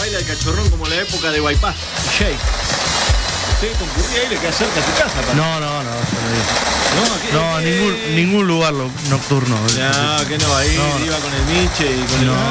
Baila el cachorrón como la época de Bypass. Shake. ¿Usted concurría ahí? ¿Le queda cerca a su casa? Para... No, ningún lugar nocturno. No, que no, ahí No. iba con el Miche y con No, el...